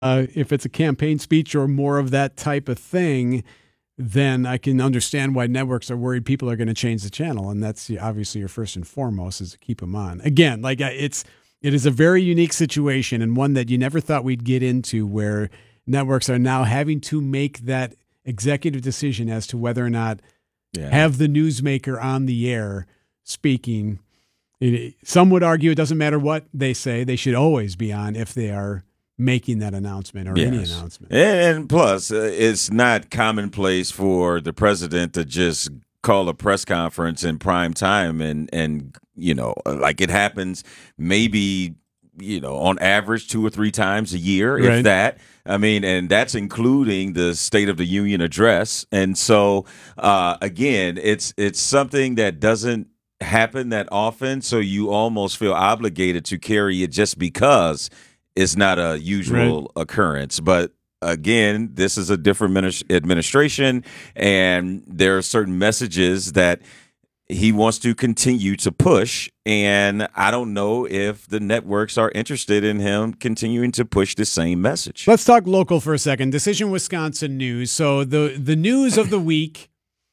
if it's a campaign speech or more of that type of thing, then I can understand why networks are worried people are going to change the channel. And that's obviously your first and foremost is to keep them on. Again, it is a very unique situation and one that you never thought we'd get into, where networks are now having to make that executive decision as to whether or not have the newsmaker on the air speaking. Some would argue it doesn't matter what they say. They should always be on if they are making that announcement or any announcement. And plus, it's not commonplace for the president to just call a press conference in prime time and like it happens maybe, on average 2 or 3 times a year, if that. I mean, and that's including the State of the Union address. And so, again, it's something that doesn't happen that often, so you almost feel obligated to carry it just because it's not a usual occurrence. But again, this is a different administration, and there are certain messages that he wants to continue to push, and I don't know if the networks are interested in him continuing to push the same message. Let's talk local for a second. Decision Wisconsin news. So the news of the week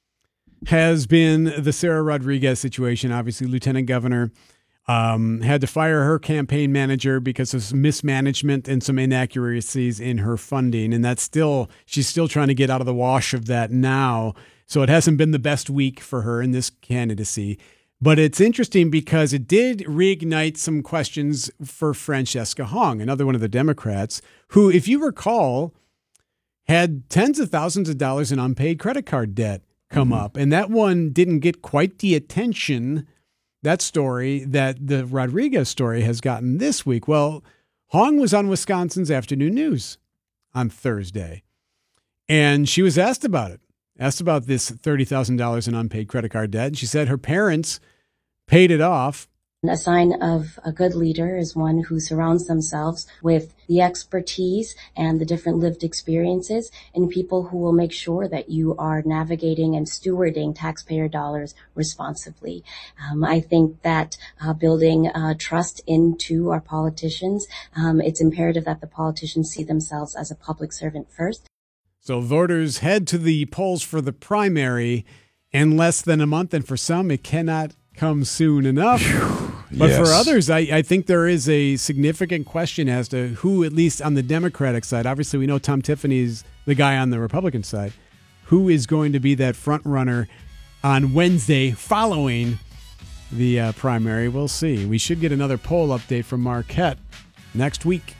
has been the Sarah Rodriguez situation. Obviously, Lieutenant Governor had to fire her campaign manager because of some mismanagement and some inaccuracies in her funding. And she's still trying to get out of the wash of that now. So it hasn't been the best week for her in this candidacy. But it's interesting because it did reignite some questions for Francesca Hong, another one of the Democrats, who, if you recall, had tens of thousands of dollars in unpaid credit card debt come up. And that one didn't get quite the attention, that story, that the Rodriguez story has gotten this week. Well, Hong was on Wisconsin's Afternoon News on Thursday, and she was asked about this $30,000 in unpaid credit card debt. And she said her parents paid it off. A sign of a good leader is one who surrounds themselves with the expertise and the different lived experiences and people who will make sure that you are navigating and stewarding taxpayer dollars responsibly. I think that building trust into our politicians, it's imperative that the politicians see themselves as a public servant first. So voters head to the polls for the primary in less than a month, and for some, it cannot come soon enough. But for others, I think there is a significant question as to who, at least on the Democratic side, obviously we know Tom Tiffany's the guy on the Republican side, who is going to be that front runner on Wednesday following the primary. We'll see. We should get another poll update from Marquette next week.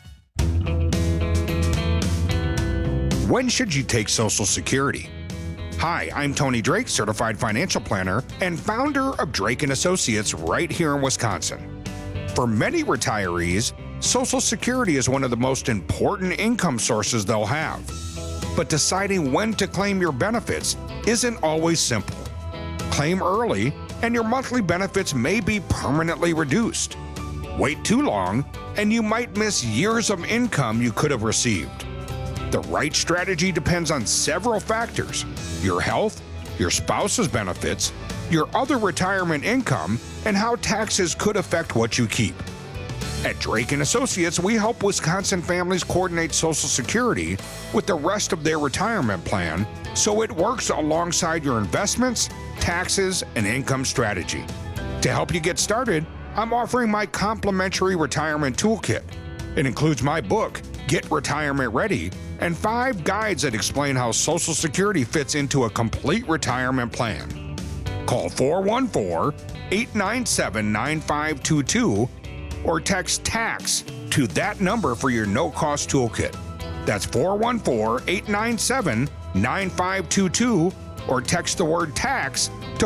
When should you take Social Security? Hi, I'm Tony Drake, certified financial planner and founder of Drake & Associates right here in Wisconsin. For many retirees, Social Security is one of the most important income sources they'll have. But deciding when to claim your benefits isn't always simple. Claim early, and your monthly benefits may be permanently reduced. Wait too long, and you might miss years of income you could have received. The right strategy depends on several factors: your health, your spouse's benefits, your other retirement income, and how taxes could affect what you keep. At Drake & Associates, we help Wisconsin families coordinate Social Security with the rest of their retirement plan so it works alongside your investments, taxes, and income strategy. To help you get started, I'm offering my complimentary retirement toolkit. It includes my book, Get Retirement Ready, and 5 guides that explain how Social Security fits into a complete retirement plan. Call 414-897-9522 or text TAX to that number for your no-cost toolkit. That's 414-897-9522 or text the word TAX to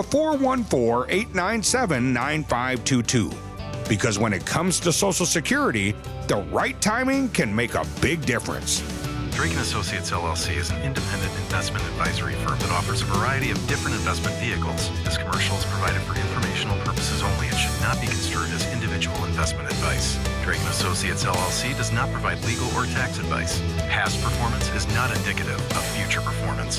414-897-9522. Because when it comes to Social Security, the right timing can make a big difference. Drake & Associates LLC is an independent investment advisory firm that offers a variety of different investment vehicles. This commercial is provided for informational purposes only and should not be construed as individual investment advice. Drake & Associates LLC does not provide legal or tax advice. Past performance is not indicative of future performance.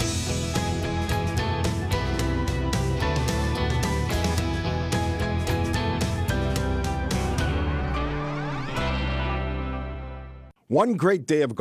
One great day of golf.